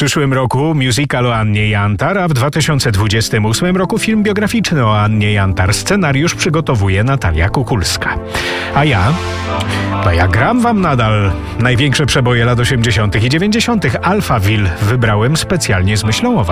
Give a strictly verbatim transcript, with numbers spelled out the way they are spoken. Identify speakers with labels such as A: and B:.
A: przyszłym roku musical o Annie Jantar, a w dwa tysiące dwudziestym ósmym roku film biograficzny o Annie Jantar. Scenariusz przygotowuje Natalia Kukulska. A ja? No ja gram wam nadal największe przeboje lat osiemdziesiątych i dziewięćdziesiątych. Alphaville wybrałem specjalnie z myślą o was.